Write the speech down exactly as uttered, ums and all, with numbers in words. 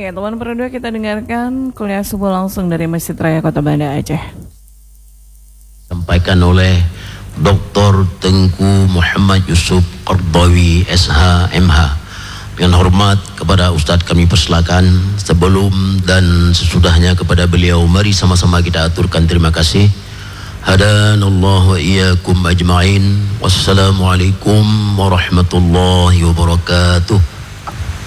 Oke, teman berdua, kita dengarkan kuliah subuh langsung dari Masjid Raya Kota Banda Aceh. Sampaikan oleh Doktor Tengku Muhammad Yusuf Qardawi S H M H. Dengan hormat kepada Ustadz kami persilakan, sebelum dan sesudahnya kepada beliau, mari sama-sama kita aturkan terima kasih. Hadanallahu wa iyyakum ajma'in. Wassalamualaikum warahmatullahi wabarakatuh.